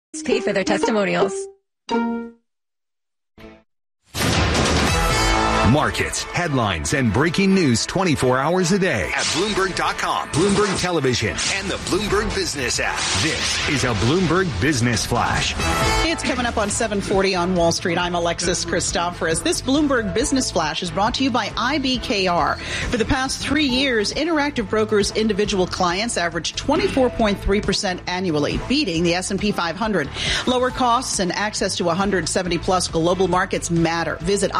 Pay for their testimonials. Markets, headlines, and breaking news 24 hours a day at Bloomberg.com, Bloomberg Television, and the Bloomberg Business app. This is a Bloomberg Business Flash. It's coming up on 7:40 on Wall Street. I'm Alexis Christoforous. This Bloomberg Business Flash is brought to you by IBKR. For the past 3 years, Interactive Brokers' individual clients averaged 24.3% annually, beating the S&P 500. Lower costs and access to 170-plus global markets matter. Visit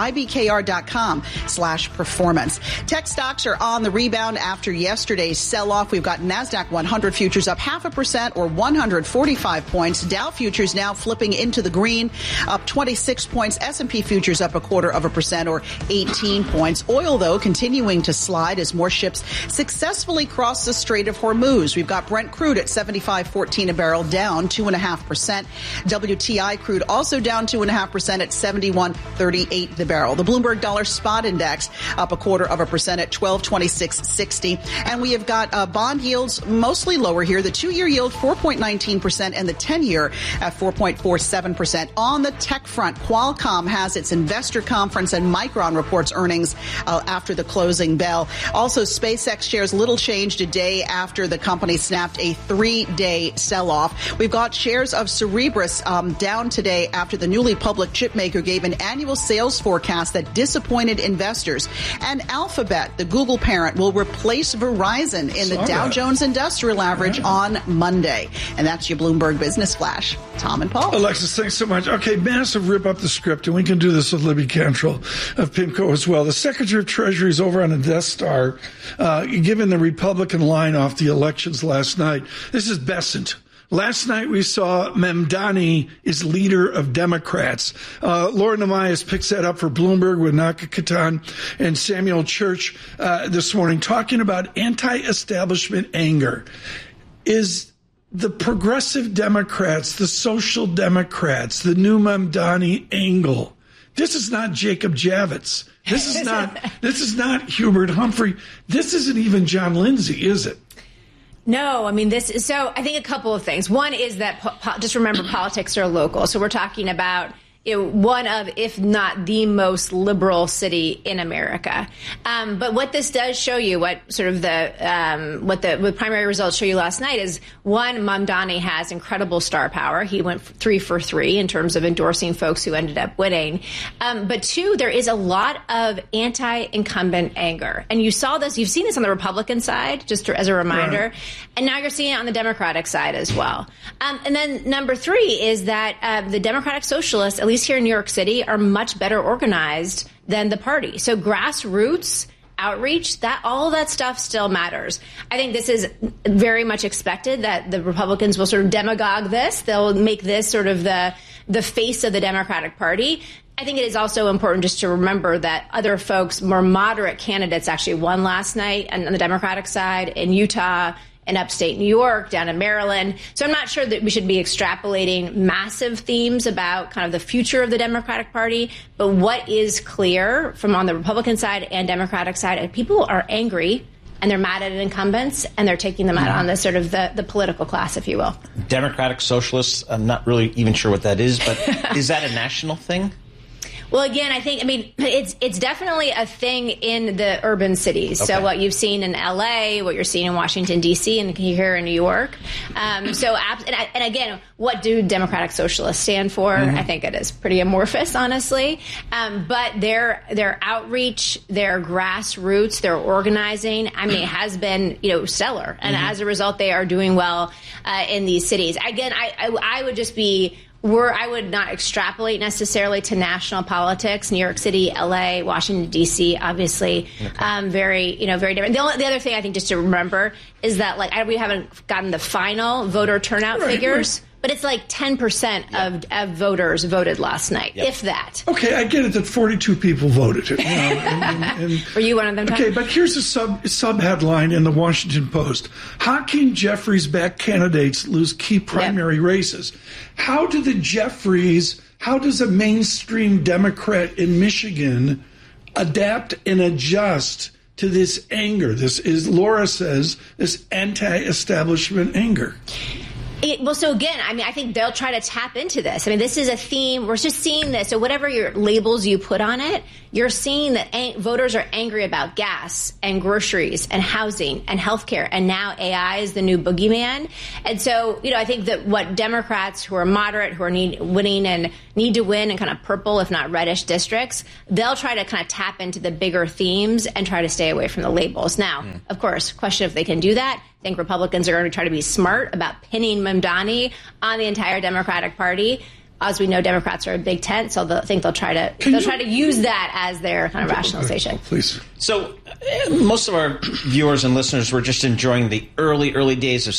IBKR.com/performance. Tech stocks are on the rebound after yesterday's sell-off. We've got NASDAQ 100 futures up 0.5% or 145 points. Dow futures now flipping into the green, up 26 points. S&P futures up 0.25% or 18 points. Oil, though, continuing to slide as more ships successfully cross the Strait of Hormuz. We've got Brent crude at $75.14 a barrel, down 2.5%. WTI crude also down 2.5% at $71.38 the barrel. The Bloomberg Dollar Spot Index up 0.25% at 1226.60. And we have got bond yields mostly lower here. The 2-year yield 4.19% and the 10-year at 4.47%. On the tech front, Qualcomm has its investor conference and Micron reports earnings after the closing bell. Also, SpaceX shares little change today after the company snapped a 3-day sell-off. We've got shares of Cerebras down today after the newly public chip maker gave an annual sales forecast that disappointed investors. And Alphabet, the Google parent, will replace Verizon in the Dow Jones Industrial Average on Monday. And that's your Bloomberg Business Flash. Tom and Paul. Alexis, thanks so much. Okay, massive rip up the script, and we can do this with Libby Cantrell of PIMCO as well. The Secretary of Treasury is over on the Death Star, given the Republican line off the elections last night. This is Bessent. Last night we saw Mamdani is leader of Democrats. Laura Namias picks that up for Bloomberg with Naka Katan and Samuel Church this morning, talking about anti-establishment anger. Is the progressive Democrats, the social Democrats, the new Mamdani angle? This is not Jacob Javits. This is not Hubert Humphrey. This isn't even John Lindsay, is it? No, I mean, this is so I think a couple of things. One is that just remember politics are local. So we're talking about one of, if not the most liberal city in America. But what this does show you, what sort of what the primary results show you last night is, one, Mamdani has incredible star power. He went 3 for 3 in terms of endorsing folks who ended up winning. But two, there is a lot of anti-incumbent anger. And you saw this, you've seen this on the Republican side, just as a reminder. Right. And now you're seeing it on the Democratic side as well. And then number 3 is that the Democratic Socialists, at least here in New York City, are much better organized than the party. So grassroots outreach, that all of that stuff still matters. I think this is very much expected that the Republicans will sort of demagogue this. They'll make this sort of the face of the Democratic Party. I think it is also important just to remember that other folks, more moderate candidates, actually won last night on the Democratic side in Utah, in upstate New York, down in Maryland. So I'm not sure that we should be extrapolating massive themes about kind of the future of the Democratic Party. But what is clear from on the Republican side and Democratic side, people are angry and they're mad at incumbents and they're taking them out on the sort of the political class, if you will. Democratic Socialists, I'm not really even sure what that is, but is that a national thing? Well, again, I mean, it's definitely a thing in the urban cities. Okay. So what you've seen in L.A., what you're seeing in Washington, D.C., and here in New York. And again, what do Democratic Socialists stand for? Mm-hmm. I think it is pretty amorphous, honestly. But their outreach, their grassroots, their organizing, I mean, has been, stellar. And as a result, they are doing well in these cities. Again, I would just be... I would not extrapolate necessarily to national politics. New York City, L.A., Washington, D.C., obviously, very different. The other thing I think just to remember is that we haven't gotten the final voter turnout figures. Right. But it's like 10% of voters voted last night, if that. Okay, I get it that 42 people voted. Were you one of them, Tom? Okay, but here's a sub-headline in the Washington Post. Hakeem Jeffries-backed candidates lose key primary races. How does a mainstream Democrat in Michigan adapt and adjust to this anger? This is, Laura says, this anti-establishment anger. So again, I mean, I think they'll try to tap into this. I mean, this is a theme. We're just seeing this. So whatever your labels you put on it, you're seeing that voters are angry about gas and groceries and housing and healthcare. And now AI is the new boogeyman. And so, I think that what Democrats who are moderate, who are winning and need to win in kind of purple, if not reddish districts, they'll try to kind of tap into the bigger themes and try to stay away from the labels. Now, of course, question if they can do that. I think Republicans are going to try to be smart about pinning Mamdani on the entire Democratic Party. As we know, Democrats are a big tent, so they'll try to use that as their kind of rationalization. Please. So most of our viewers and listeners were just enjoying the early days of